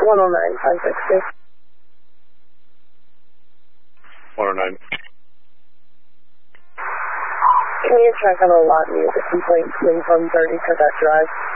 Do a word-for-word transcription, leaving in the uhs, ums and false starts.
one oh nine, five sixty. one oh nine. Can you check on a lot music complaint coming from thirty Cadet Drive?